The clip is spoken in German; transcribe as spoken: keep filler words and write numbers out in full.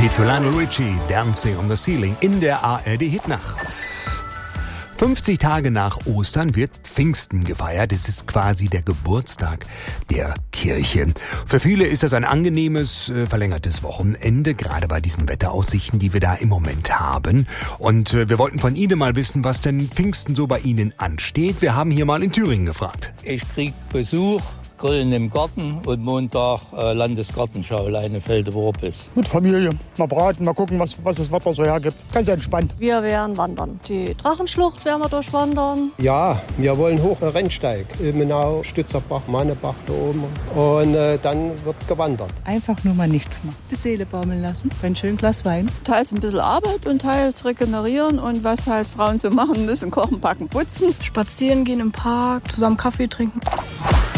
Hit für Lionel Richie, Dancing on the Ceiling in der A R D-Hitnacht. fünfzig Tage nach Ostern wird Pfingsten gefeiert. Es ist quasi der Geburtstag der Kirche. Für viele ist das ein angenehmes, äh, verlängertes Wochenende, gerade bei diesen Wetteraussichten, die wir da im Moment haben. Und äh, wir wollten von Ihnen mal wissen, was denn Pfingsten so bei Ihnen ansteht. Wir haben hier mal in Thüringen gefragt. Ich krieg Besuch, Grillen im Garten und Montag äh, Landesgartenschau, Leinefelde-Worbis. Mit Familie, mal braten, mal gucken, was, was das Wetter so hergibt. Ganz entspannt. Wir werden wandern. Die Drachenschlucht werden wir durchwandern. Ja, wir wollen hoch den Rennsteig. Ilmenau, Stützerbach, Mannebach da oben. Und äh, dann wird gewandert. Einfach nur mal nichts machen. Die Seele baumeln lassen. Ein schönes Glas Wein. Teils ein bisschen Arbeit und teils regenerieren und was halt Frauen so machen müssen. Kochen, backen, putzen. Spazieren gehen im Park, zusammen Kaffee trinken.